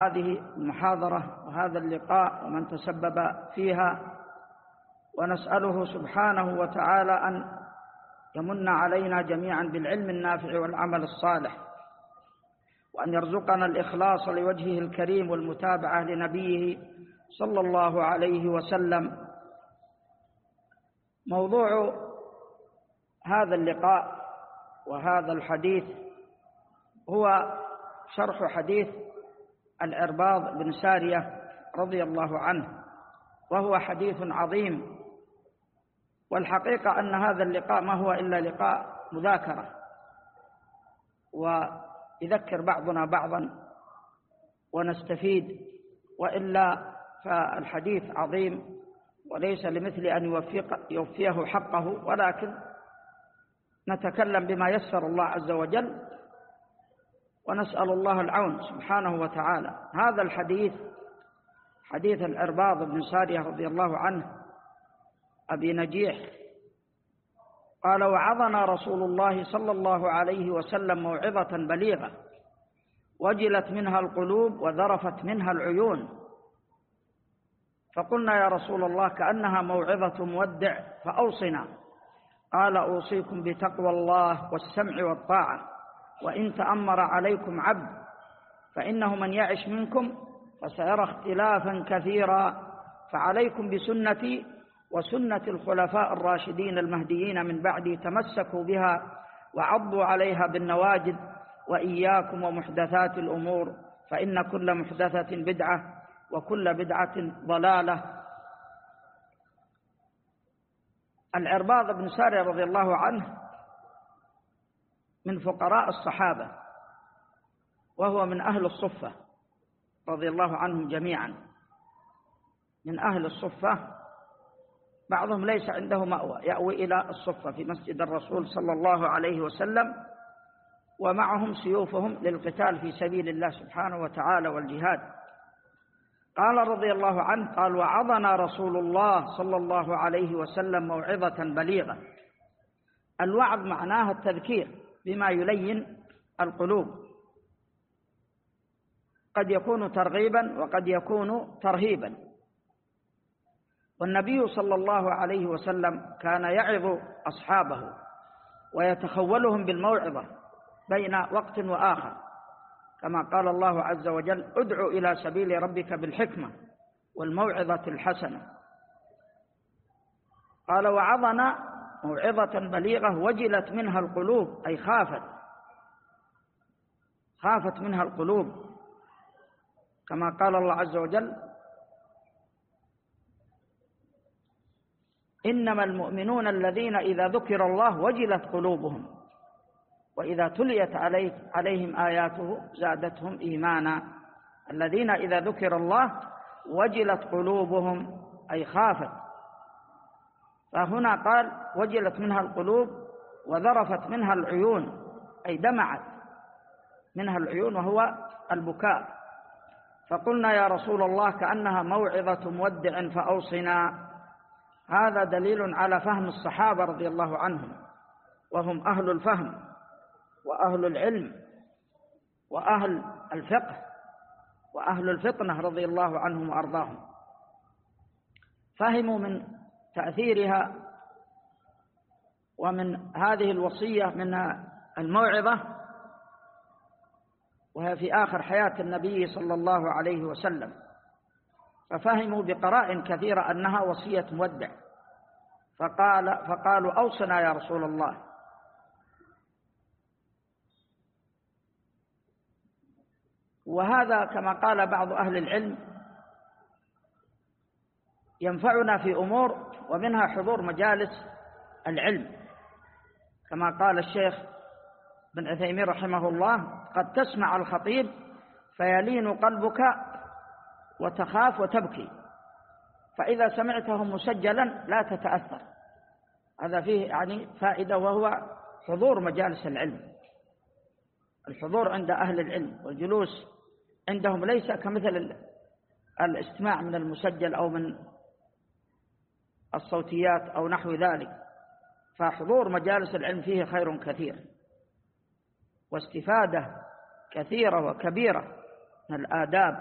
هذه المحاضرة وهذا اللقاء ومن تسبب فيها، ونسأله سبحانه وتعالى أن يمن علينا جميعا بالعلم النافع والعمل الصالح، وأن يرزقنا الإخلاص لوجهه الكريم والمتابعة لنبيه صلى الله عليه وسلم. موضوع هذا اللقاء وهذا الحديث هو شرح حديث العرباض بن سارية رضي الله عنه، وهو حديث عظيم. والحقيقة أن هذا اللقاء ما هو إلا لقاء مذاكرة، ويذكر بعضنا بعضا ونستفيد، وإلا فالحديث عظيم وليس لمثل أن يوفيه حقه، ولكن نتكلم بما يسر الله عز وجل ونسأل الله العون سبحانه وتعالى. هذا الحديث حديث العرباض بن سارية رضي الله عنه أبي نجيح قال: وعظنا رسول الله صلى الله عليه وسلم موعظة بليغة وجلت منها القلوب وذرفت منها العيون، فقلنا يا رسول الله كأنها موعظة مودع فأوصنا. قال: أوصيكم بتقوى الله والسمع والطاعة، وإن تأمر عليكم عبد فإنه من يعش منكم فسيرى اختلافا كثيرا، فعليكم بسنتي وسنة الخلفاء الراشدين المهديين من بعدي، تمسكوا بها وعضوا عليها بالنواجذ، وإياكم ومحدثات الأمور فإن كل محدثة بدعة وكل بدعة ضلالة. العرباض بن سارية رضي الله عنه من فقراء الصحابة، وهو من أهل الصفة رضي الله عنهم جميعا، من أهل الصفة. بعضهم ليس عنده مأوى، يأوي إلى الصفة في مسجد الرسول صلى الله عليه وسلم، ومعهم سيوفهم للقتال في سبيل الله سبحانه وتعالى والجهاد. قال رضي الله عنه: قال: وعظنا رسول الله صلى الله عليه وسلم موعظة بليغة. الوعظ معناه التذكير بما يلين القلوب، قد يكون ترغيبا وقد يكون ترهيبا. والنبي صلى الله عليه وسلم كان يعظ أصحابه ويتخولهم بالموعظة بين وقت وآخر، كما قال الله عز وجل: ادع إلى سبيل ربك بالحكمة والموعظة الحسنة. قال: وعظنا موعظة بليغة وجلت منها القلوب، أي خافت منها القلوب، كما قال الله عز وجل: إنما المؤمنون الذين إذا ذكر الله وجلت قلوبهم وإذا تليت عليهم آياته زادتهم إيمانا. الذين إذا ذكر الله وجلت قلوبهم، أي خافت. فهنا قال: وجلت منها القلوب وذرفت منها العيون، أي دمعت منها العيون، وهو البكاء. فقلنا يا رسول الله كأنها موعظة مودع فأوصنا. هذا دليل على فهم الصحابة رضي الله عنهم، وهم أهل الفهم وأهل العلم وأهل الفقه وأهل الفطنة رضي الله عنهم وأرضاهم. فهموا من تأثيرها ومن هذه الوصية من الموعظة، وهي في آخر حياة النبي صلى الله عليه وسلم، ففهموا بقراء كثيرة أنها وصية مودع، فقالوا أوصنا يا رسول الله. وهذا كما قال بعض أهل العلم ينفعنا في أمور، ومنها حضور مجالس العلم، كما قال الشيخ بن عثيمين رحمه الله: قد تسمع الخطيب فيلين قلبك وتخاف وتبكي، فإذا سمعته مسجلا لا تتأثر. هذا فيه يعني فائدة، وهو حضور مجالس العلم، الحضور عند أهل العلم والجلوس عندهم ليس كمثل الاستماع من المسجل أو من الصوتيات أو نحو ذلك. فحضور مجالس العلم فيه خير كثير واستفادة كثيرة وكبيرة من الآداب